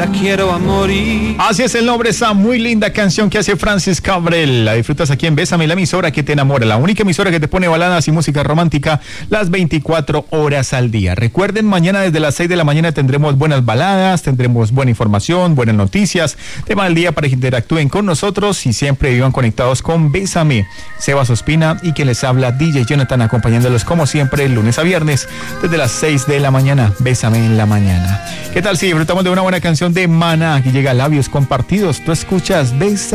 la quiero a morir. Así es el nombre, esa muy linda canción que hace Francis Cabrel. La disfrutas aquí en Bésame, la emisora que te enamora, la única emisora que te pone baladas y música romántica las 24 horas al día. Recuerden, mañana desde las 6 de la mañana tendremos buenas baladas, tendremos buena información, buenas noticias, tema del día para que interactúen con nosotros y siempre vivan conectados con Bésame. Sebas Ospina y que les habla DJ Jonathan, acompañándolos como siempre lunes a viernes desde las 6 de la mañana. Bésame en la mañana. ¿Qué tal si disfrutamos de una buena canción de Maná? Aquí llega Labios Compartidos. Tú escuchas Bésame.